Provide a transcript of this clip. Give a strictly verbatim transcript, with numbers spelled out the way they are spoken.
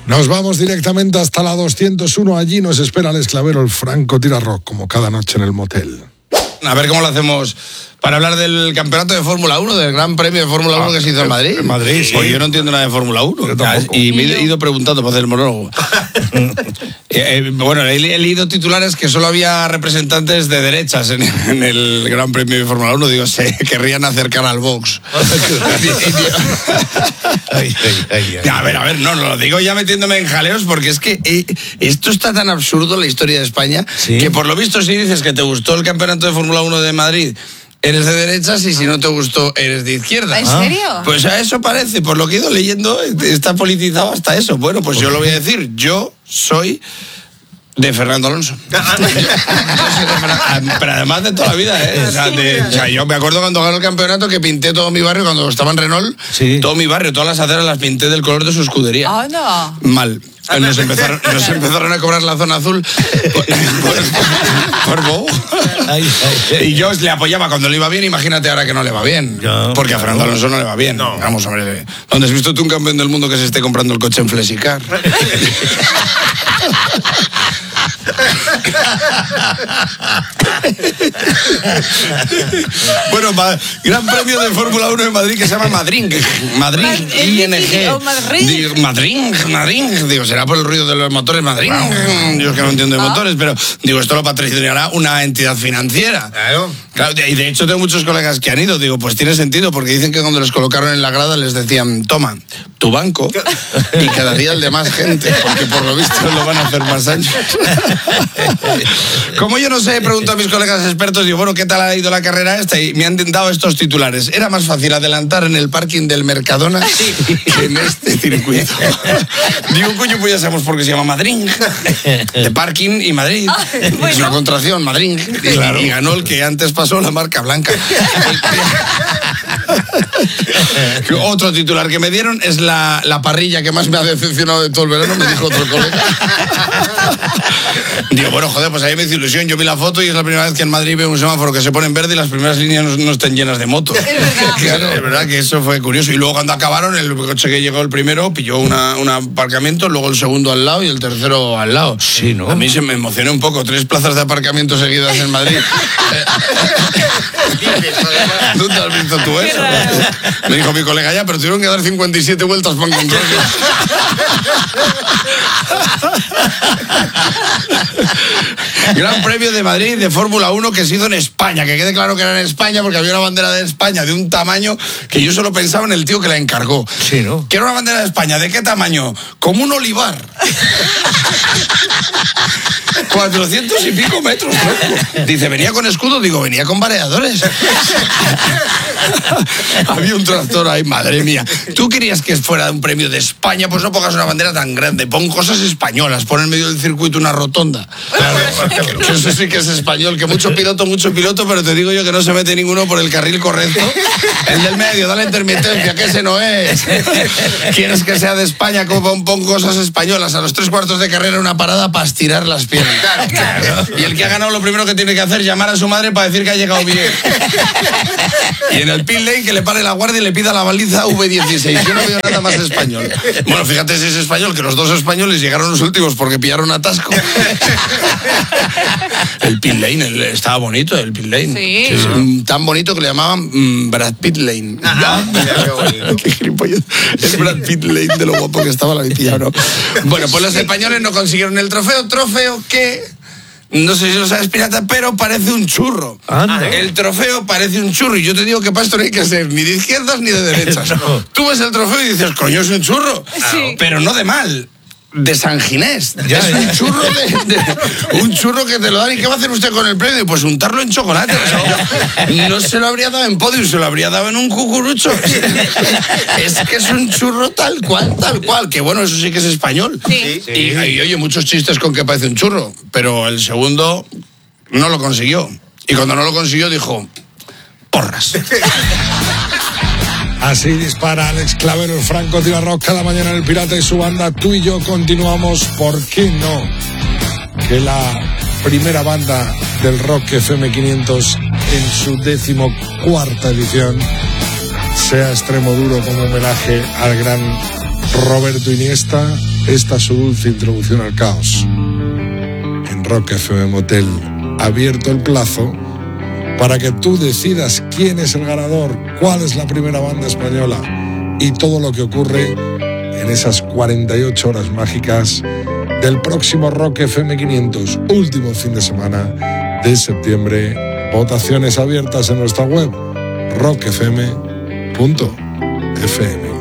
Nos vamos directamente hasta la doscientos uno. Allí nos espera el esclavero, el Franco Tira Rock, como cada noche en el motel. A ver cómo lo hacemos para hablar del campeonato de Fórmula uno, del Gran Premio de Fórmula uno ah, que se hizo en Madrid. En Madrid, sí. Pues yo no entiendo nada de Fórmula uno. Y me he ido preguntando para hacer el monólogo. eh, eh, bueno, he, he leído titulares que solo había representantes de derechas en, en el Gran Premio de Fórmula uno. Digo, se querrían acercar al box. ay, ay, ay, ay. A ver, a ver, no, no lo digo ya metiéndome en jaleos, porque es que eh, esto está tan absurdo, la historia de España, ¿sí? Que por lo visto si dices que te gustó el campeonato de Fórmula uno de Madrid, eres de derechas, y si no te gustó, eres de izquierdas. ¿En serio? Pues a eso parece, por lo que he ido leyendo, está politizado hasta eso. Bueno, pues yo lo voy a decir, yo soy de Fernando Alonso. Yo soy de Fernando, pero además de toda la vida, ¿eh? O sea, de, o sea, yo me acuerdo cuando ganó el campeonato que pinté todo mi barrio, cuando estaba en Renault, sí. Todo mi barrio, todas las aceras las pinté del color de su escudería. Oh, no. Mal. Nos empezaron, nos empezaron a cobrar la zona azul por, por, por bobo. Y yo le apoyaba cuando le iba bien. Imagínate ahora que no le va bien, porque a Fernando Alonso no le va bien. No. Vamos a ver, ¿dónde has visto tú un campeón del mundo que se esté comprando el coche en Flexicar? Bueno, ma, Gran Premio de Fórmula uno en Madrid, que se llama Madrid. Madrid, I N G. Madrid. Madrid, Madrid. Digo, será por el ruido de los motores, Madrid. Yo es que no entiendo de motores, pero digo, esto lo patrocinará una entidad financiera. Claro. Claro. Y de hecho tengo muchos colegas que han ido. Digo, pues tiene sentido, porque dicen que cuando les colocaron en la grada les decían, toma, tu banco, y cada día el de más gente, porque por lo visto lo van a hacer más años. Como yo no sé, pregunto a mis colegas expertos, digo, bueno, ¿qué tal ha ido la carrera esta? Y me han dado estos titulares. Era más fácil adelantar en el parking del Mercadona que en este circuito. Digo, coño, pues ya sabemos por qué se llama Madrid. De parking y Madrid. Es una contracción, Madrid. Y, claro. Y ganó el que antes pasó, la marca blanca. Otro titular que me dieron es la, la parrilla que más me ha decepcionado de todo el verano, me dijo otro colega. Digo, bueno, joder, pues ahí me hizo ilusión. Yo vi la foto y es la primera vez que en Madrid veo un semáforo que se pone en verde y las primeras líneas no, no estén llenas de motos. Es verdad. Claro, es verdad que eso fue curioso. Y luego cuando acabaron, el coche que llegó el primero pilló una, un aparcamiento, luego el segundo al lado y el tercero al lado. Sí, ¿no? A mí se me emocionó un poco. Tres plazas de aparcamiento seguidas en Madrid. ¿Dónde has visto tú eso? Me dijo mi colega, ya, pero tuvieron que dar cincuenta y siete vueltas para encontrarlo. Gran Premio de Madrid de Fórmula uno que se hizo en España, que quede claro que era en España, porque había una bandera de España de un tamaño que yo solo pensaba en el tío que la encargó. Sí, ¿no? Que era una bandera de España, ¿de qué tamaño? Como un olivar. cuatrocientos y pico metros, ¿no? Dice, ¿venía con escudo? Digo, venía con variadores. Había un tractor ahí, madre mía. ¿Tú querías que fuera un premio de España? Pues no pongas una bandera tan grande, pon cosas españolas, pon en medio del circuito una rotonda. Claro, que eso sí que es español, que mucho piloto, mucho piloto, pero te digo yo que no se mete ninguno por el carril correcto. El del medio, da la intermitencia, que ese no es. ¿Quieres que sea de España? Pon, pon cosas españolas. A los tres cuartos de carrera una parada para estirar las piernas. Claro, claro. Y el que ha ganado lo primero que tiene que hacer es llamar a su madre para decir que ha llegado bien. Y en el pit lane que le pare la guardia y le pida la baliza V dieciséis. Yo no veo nada más español. Bueno, fíjate si es español, que los dos españoles llegaron los últimos porque pillaron atasco. El pit lane, el, estaba bonito el pit lane. Sí. Sí, sí, tan bonito que le llamaban um, Brad Pitt Lane. Ajá. Qué gilipollas. El Brad Pitt Lane de lo guapo que estaba la vitilla, ¿no? Bueno, pues los españoles no consiguieron el trofeo, trofeo que... No sé si lo sabes, pirata, pero parece un churro. Anda. El trofeo parece un churro. Y yo te digo que para esto no hay que ser ni de izquierdas ni de derechas. No. Tú ves el trofeo y dices, coño, es un churro. Sí. Pero no de mal. De San Ginés. Ya, es ya. un churro de, de, un churro que te lo dan. ¿Y qué va a hacer usted con el premio? Pues untarlo en chocolate. O sea, yo, no se lo habría dado en podium, se lo habría dado en un cucurucho. Es que es un churro tal cual, tal cual. Que bueno, eso sí que es español. Sí. Sí. Y, y oye, muchos chistes con que parece un churro. Pero el segundo no lo consiguió. Y cuando no lo consiguió dijo, porras. Así dispara Alex Clavero, el Franco Tira Rock cada mañana en El Pirata y su banda. Tú y yo continuamos, ¿por qué no? Que la primera banda del Rock F M quinientos en su decimocuarta edición sea Extremo Duro, como homenaje al gran Roberto Iniesta. esta su dulce introducción al caos. En Rock F M Motel, abierto el plazo para que tú decidas quién es el ganador, cuál es la primera banda española y todo lo que ocurre en esas cuarenta y ocho horas mágicas del próximo Rock F M quinientos, último fin de semana de septiembre. Votaciones abiertas en nuestra web rock f m punto f m.